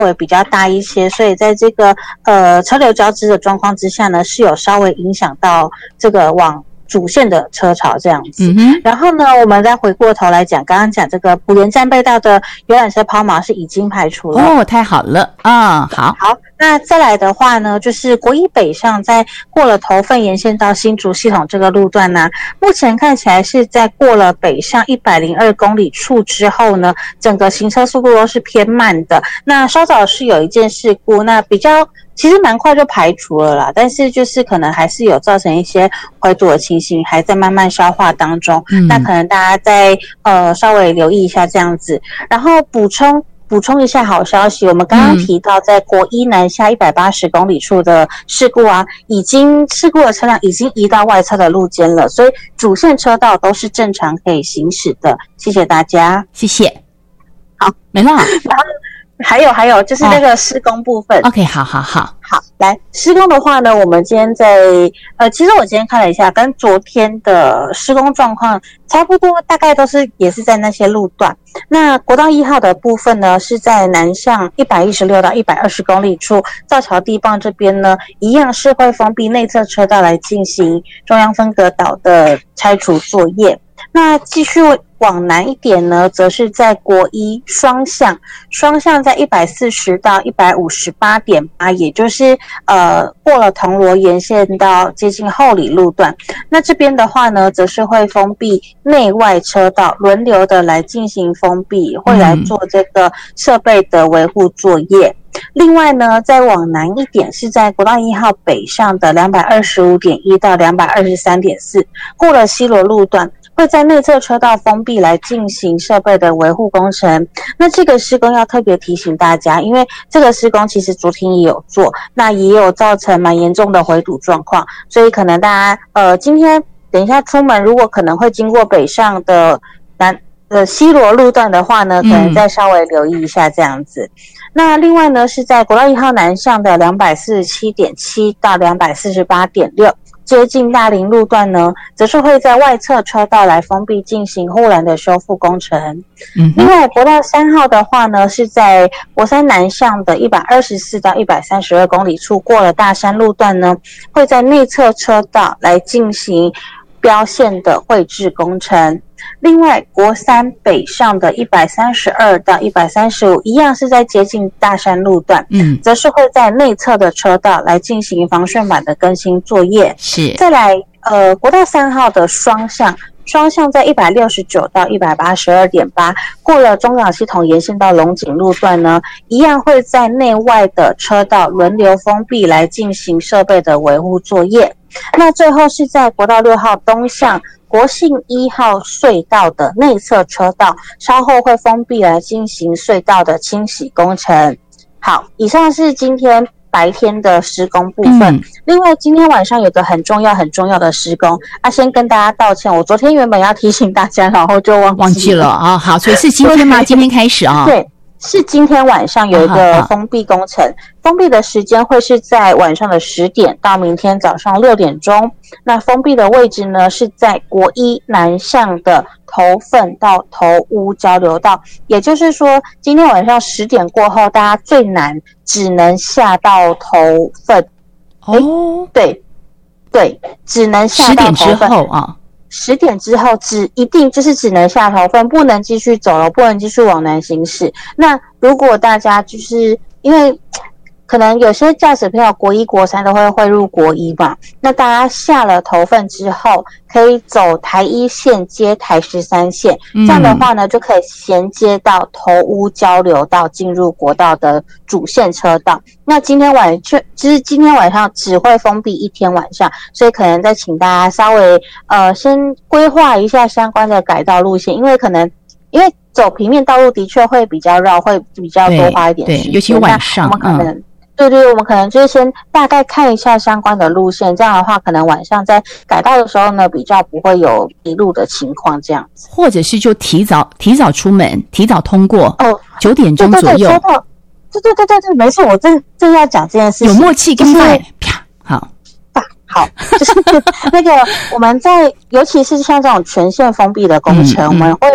微比较大一些，所以在这个车流交织的状况之下呢，是有稍微影响到这个往主线的车潮这样子。然后呢，我们再回过头来讲，刚刚讲这个埔盐站被道的游览车抛锚是已经排除了。 哦，太好了啊！好， 那再来的话呢，就是国一北上在过了头份沿线到新竹系统这个路段呢，目前看起来是在过了北上102公里处之后呢，整个行车速度都是偏慢的。那稍早是有一件事故，那比较其实蛮快就排除了啦，但是就是可能还是有造成一些回堵的情形，还在慢慢消化当中。那可能大家再稍微留意一下这样子。然后补充一下好消息，我们刚刚提到在国一南下180公里处的事故啊，事故的车辆已经移到外侧的路肩了，所以主线车道都是正常可以行驶的。谢谢大家， 谢谢。 好， 没了。 然后还有就是那个施工部分。 OK， 好， 来施工的话呢，我们今天其实我今天看了一下，跟昨天的施工状况差不多，大概也是在那些路段。那国道1号的部分呢，是在南向116到120公里处，造桥地磅这边呢，一样是会封闭内侧车道来进行中央分隔岛的拆除作业。那继续往南一点呢，则是在国一双向在140到158.8，也就是过了铜锣沿线到接近后里路段。那这边的话呢，则是会封闭内外车道，轮流的来进行封闭，会来做这个设备的维护作业。另外呢，再往南一点是在国道1号北上的225.1到223.4，过了西螺路段，会在内侧车道封闭来进行设备的维护工程。那这个施工要特别提醒大家，因为这个施工其实昨天也有做，那也有造成蛮严重的回堵状况，所以可能大家今天等一下出门，如果可能会经过北上的西螺路段的话呢，可能再稍微留意一下这样子。那另外呢，是在国道1号南向的247.7到248.6，接近大林路段呢，则是会在外侧车道来封闭进行护栏的修复工程。另外国道3号的话呢，是在国三南向的124到132公里处，过了大山路段呢，会在内侧车道来进行标线的绘制工程。另外国三北上的132到135，一样是在接近大山路段，则是会在内侧的车道来进行防汛板的更新作业。是，再来国道3号的双向在169到182.8，过了中港系统沿线到龙井路段呢，一样会在内外的车道轮流封闭来进行设备的维护作业。那最后是在国道6号东向国信1号隧道的内侧车道，稍后会封闭来进行隧道的清洗工程。好，以上是今天白天的施工部分。另外今天晚上有个很重要的施工先跟大家道歉，我昨天原本要提醒大家，然后就忘记了啊。好，所以是今天吗？今天开始啊？对，是今天晚上有一个封闭工程，封闭的时间会是在晚上的10点到明天早上6点钟。那封闭的位置呢，是在国一南向的头份到头屋交流道，也就是说今天晚上10点过后，大家最难只能下到头份。对，只能下到头份。10点之后啊，10点之后一定就是只能下头份，不能继续走了，不能继续往南行驶。那如果大家就是因为可能有些驾驶票国一国三都会汇入国一嘛，那大家下了头份之后可以走台1线接台13线，这样的话呢就可以衔接到头屋交流道进入国道的主线车道。那今天晚上只会封闭一天晚上，所以可能再请大家稍微先规划一下相关的改道路线，因为走平面道路的确会比较绕，会比较多花一点时间，对，尤其晚上我们可能我们可能就是先大概看一下相关的路线，这样的话可能晚上在改道的时候呢，比较不会有迷路的情况这样子。或者是就提早出门，提早通过9点钟左右。对，没错，我正要讲这件事情。有默契跟快，啪，好，就是那个我们尤其是像这种全线封闭的工程，我们会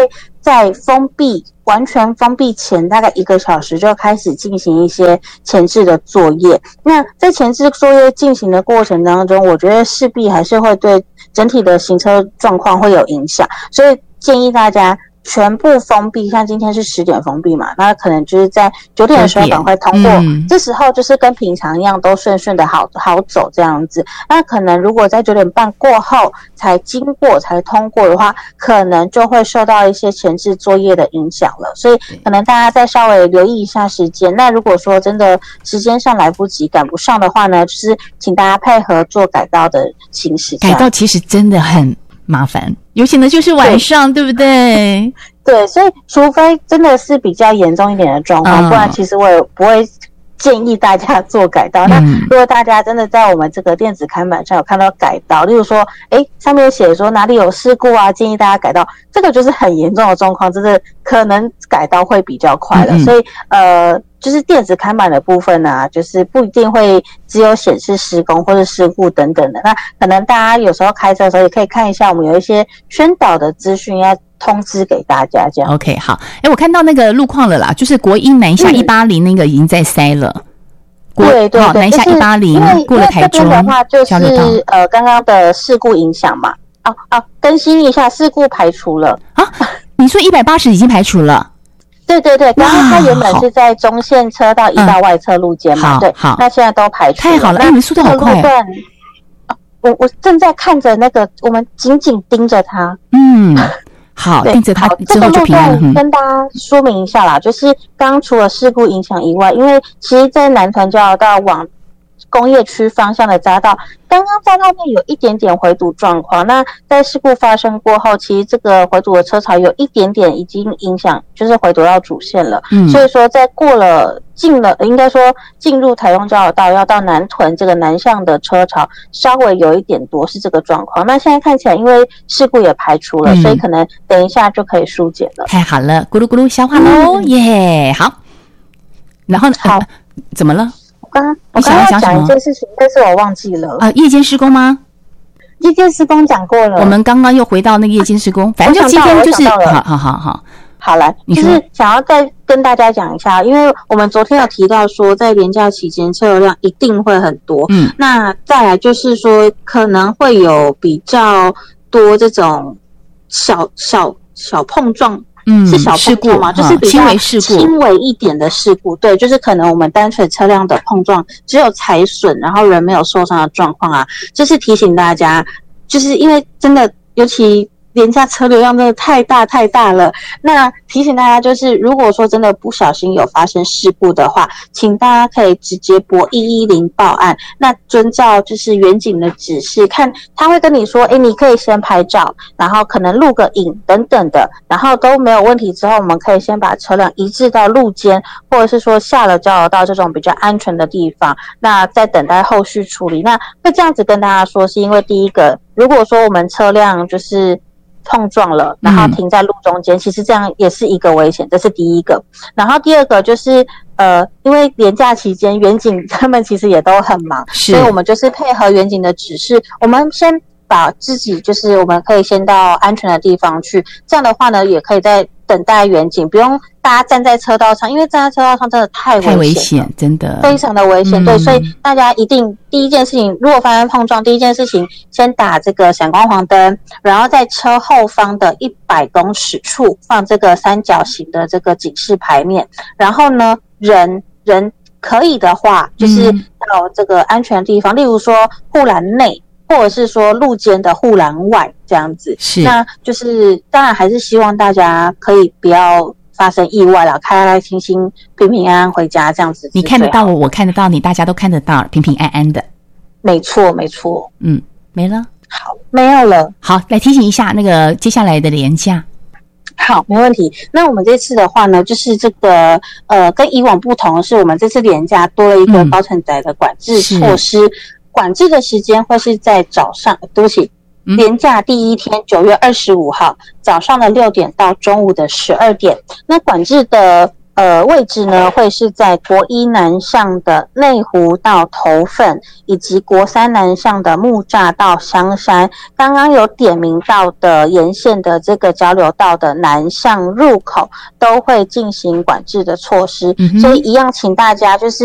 在完全封闭前大概1个小时就开始进行一些前置的作业。那在前置作业进行的过程当中，我觉得势必还是会对整体的行车状况会有影响，所以建议大家全部封闭，像今天是10点封闭嘛，那可能就是在9点的时候赶快通过，这时候就是跟平常一样都顺顺的好走这样子。那可能如果在9点半过后才通过的话，可能就会受到一些前置作业的影响了，所以可能大家再稍微留意一下时间。那如果说真的时间上来不及赶不上的话呢，就是请大家配合做改道的行驶。 改道其实真的很麻烦，尤其呢就是晚上， 对不对？ 对，所以除非真的是比较严重一点的状况，不然其实我也不会建议大家做改道。那如果大家真的在我们这个电子看板上有看到改道，例如说上面写说哪里有事故啊，建议大家改道，这个就是很严重的状况，就是可能改道会比较快了。所以就是电子看板的部分啊，就是不一定会只有显示施工或者事故等等的。那可能大家有时候开车的时候也可以看一下，我们有一些宣导的资讯要通知给大家这样。 OK， 好。我看到那个路况了啦，就是国一南下180那个已经在塞了。 对， 南下180过了台中， 因为这边的话就是刚刚的事故影响嘛。更新一下，事故排除了啊？ 你说180已经排除了？对， 刚刚它原本是在中线车道移到外侧路肩嘛，对，那现在都排除了。 太好了，你们速度好快。 我正在看着那个，我们紧紧盯着它。 好，盯着它之后就平安了。 跟大家说明一下啦，就是刚刚除了事故影响以外，因为其实在南屯交流道往工业区方向的匝道，刚刚匝道内有一点点回堵状况。那在事故发生过后，其实这个回堵的车潮有一点点已经影响，就是回堵到主线了。所以说在应该说进入台中交流道要到南屯这个南向的车潮稍微有一点多，是这个状况。那现在看起来因为事故也排除了，所以可能等一下就可以疏解了。 太好了，咕噜咕噜消化咯，耶！好，然后呢？ 好， 怎么了？ 我刚刚讲一件事情，但是我忘记了。 夜间施工吗？ 夜间施工讲过了。 我们刚刚又回到那个夜间施工，反正就今天就是好来，就是想要再跟大家讲一下，因为我们昨天有提到说，在连假期间车流量一定会很多。那再来就是说，可能会有比较多这种小碰撞。是小碰撞吗？就是比较轻微一点的事故。对，就是可能我们单纯车辆的碰撞只有财损，然后人没有受伤的状况啊。就是提醒大家，就是因为真的，尤其连假车流量真的太大了。那提醒大家，就是如果说真的不小心有发生事故的话，请大家可以直接拨110报案。那遵照就是远警的指示，看他会跟你说，你可以先拍照，然后可能录个影等等的，然后都没有问题之后，我们可以先把车辆移至到路肩，或者是说下了交流道这种比较安全的地方，那再等待后续处理。那会这样子跟大家说，是因为第一个，如果说我们车辆就是碰撞了，然后停在路中间，其实这样也是一个危险，这是第一个。然后第二个就是因为连假期间远警他们其实也都很忙，所以我们就是配合远警的指示，我们先把自己就是我们可以先到安全的地方去，这样的话呢也可以在等待远警，不用大家站在车道上，因为站在车道上真的太危险， 真的非常的危险。对，所以大家一定第一件事情，如果发生碰撞，第一件事情先打这个闪光黄灯，然后在车后方的100公尺处放这个三角形的这个警示牌面，然后呢人可以的话就是到这个安全的地方，例如说护栏内，或者是说路肩的护栏外这样子。 是， 那就是当然还是希望大家可以不要发生意外啦，开开心心平平安安回家这样子。 你看得到我看得到你，大家都看得到，平平安安的。 没错没了。 好，没有了。 好，来提醒一下那个接下来的连假。 好，没问题。那我们这次的话呢，就是这个跟以往不同的是，我们这次连假多了一个高承载的管制措施。管制的时间会是在早上，对不起，连假第一天9月25号早上的6点到中午的12点。那管制的位置呢会是在国一南向的内湖到头份，以及国三南向的木栅到香山。刚刚有点名到的沿线的这个交流道的南向入口都会进行管制的措施，所以一样请大家就是